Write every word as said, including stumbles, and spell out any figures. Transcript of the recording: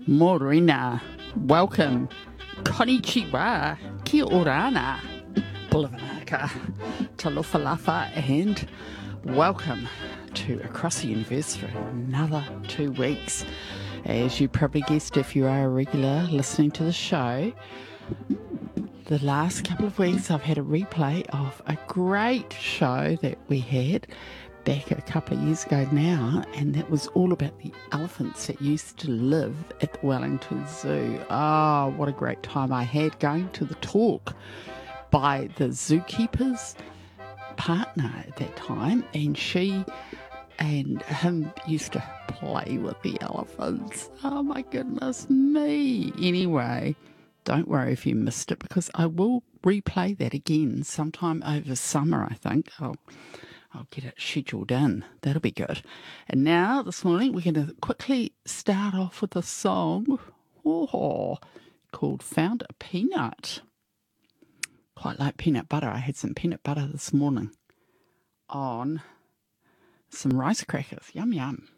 Morena, welcome, konnichiwa, kia orana, bulavanaka, talofalafa, and welcome to Across the Universe for another two weeks. As you probably guessed, if you are a regular listening to the show, the last couple of weeks I've had a replay of a great show that we had back a couple of years ago now, and that was all about the elephants that used to live at the Wellington Zoo. Oh, what a great time I had going to the talk by the zookeeper's partner at that time, and she and him used to play with the elephants. Oh my goodness me. Anyway, don't worry if you missed it, because I will replay that again sometime over summer, I think. I'll, I'll get it scheduled in. That'll be good. And now, this morning, we're going to quickly start off with a song oh, called Found a Peanut. Quite like peanut butter. I had some peanut butter this morning on some rice crackers. Yum, yum.